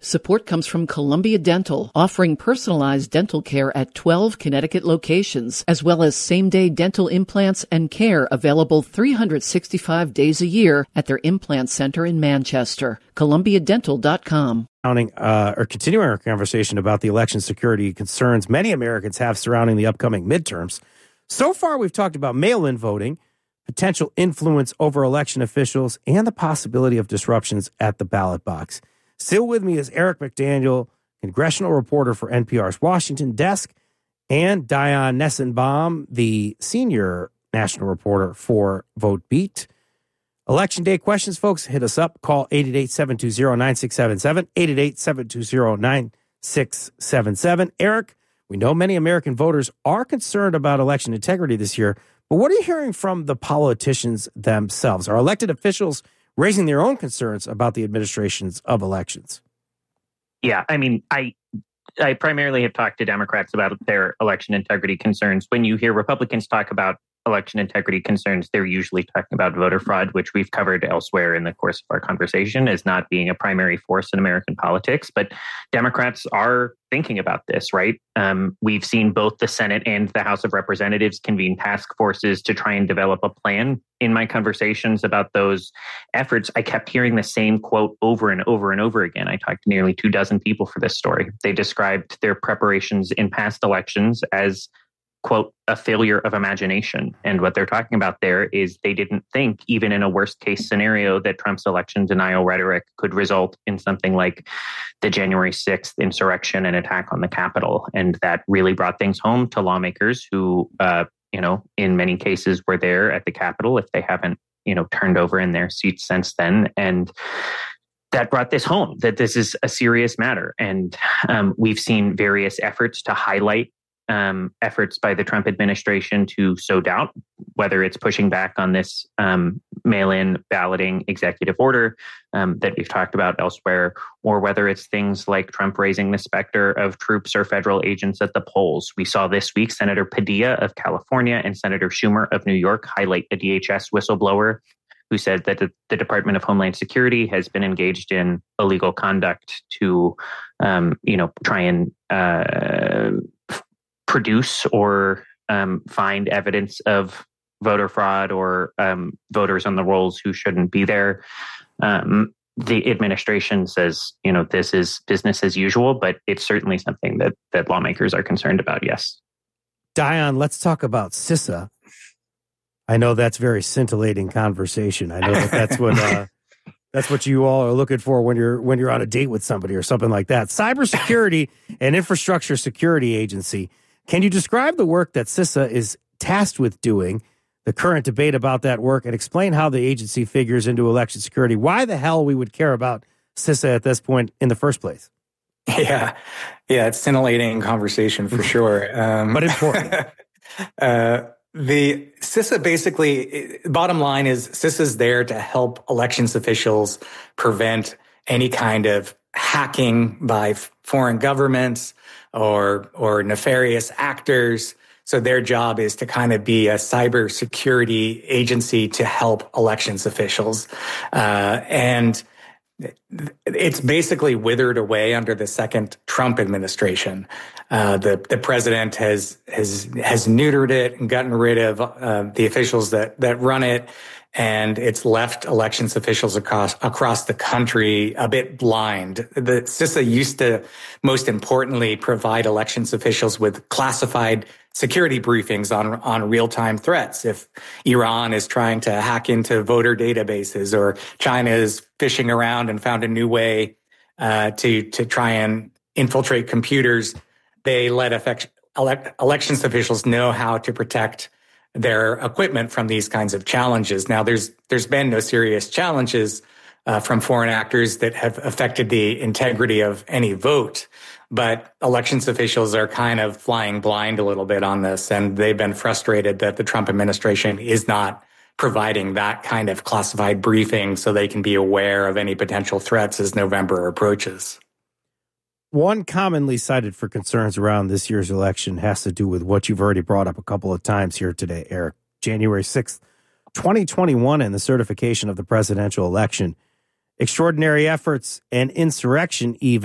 Support comes from Columbia Dental, offering personalized dental care at 12 Connecticut locations, as well as same-day dental implants and care available 365 days a year at their implant center in Manchester. ColumbiaDental.com. Continuing our conversation about the election security concerns many Americans have surrounding the upcoming midterms. So far, we've talked about mail-in voting, potential influence over election officials, and the possibility of disruptions at the ballot box. Still with me is Eric McDaniel, congressional reporter for NPR's Washington desk, and Diane Nessenbaum, the senior national reporter for VoteBeat. Election day questions, folks, hit us up. Call 888-720-9677, 888-720-9677. Eric, we know many American voters are concerned about election integrity this year, but what are you hearing from the politicians themselves? Are elected officials raising their own concerns about the administrations of elections? Yeah, I mean, I primarily have talked to Democrats about their election integrity concerns. When you hear Republicans talk about election integrity concerns, they're usually talking about voter fraud, which we've covered elsewhere in the course of our conversation as not being a primary force in American politics. But Democrats are thinking about this, right? We've seen both the Senate and the House of Representatives convene task forces to try and develop a plan. In my conversations about those efforts, I kept hearing the same quote over and over and over again. I talked to nearly 24 people for this story. They described their preparations in past elections as, quote, a failure of imagination. And what they're talking about there is they didn't think, even in a worst case scenario, that Trump's election denial rhetoric could result in something like the January 6th insurrection and attack on the Capitol. And that really brought things home to lawmakers who, in many cases were there at the Capitol if they haven't, turned over in their seats since then. And that brought this home, that this is a serious matter. And we've seen various efforts to highlight efforts by the Trump administration to sow doubt, whether it's pushing back on this mail-in balloting executive order that we've talked about elsewhere, or whether it's things like Trump raising the specter of troops or federal agents at the polls. We saw this week Senator Padilla of California and Senator Schumer of New York highlight the DHS whistleblower who said that the Department of Homeland Security has been engaged in illegal conduct to, try and produce or find evidence of voter fraud or voters on the rolls who shouldn't be there. The administration says, this is business as usual, but it's certainly something that lawmakers are concerned about, yes. Diane, let's talk about CISA. I know that's very scintillating conversation. I know that's what you all are looking for when you're on a date with somebody or something like that. Cybersecurity and Infrastructure Security Agency. Can you describe the work that CISA is tasked with doing, the current debate about that work, and explain how the agency figures into election security? Why the hell we would care about CISA at this point in the first place? Yeah, it's scintillating conversation for sure. But important. The CISA basically, bottom line is CISA's there to help elections officials prevent any kind of hacking by foreign governments or nefarious actors. So their job is to kind of be a cybersecurity agency to help elections officials. And it's basically withered away under the second Trump administration. The president has neutered it and gotten rid of the officials that run it, and it's left elections officials across the country a bit blind. The CISA used to, most importantly, provide elections officials with classified security briefings on real-time threats. If Iran is trying to hack into voter databases, or China is fishing around and found a new way to try and infiltrate computers, they let elections officials know how to protect their equipment from these kinds of challenges. Now, there's been no serious challenges from foreign actors that have affected the integrity of any vote, but elections officials are kind of flying blind a little bit on this, and they've been frustrated that the Trump administration is not providing that kind of classified briefing so they can be aware of any potential threats as November approaches. One commonly cited for concerns around this year's election has to do with what you've already brought up a couple of times here today, Eric. January 6th, 2021, and the certification of the presidential election. Extraordinary efforts and insurrection even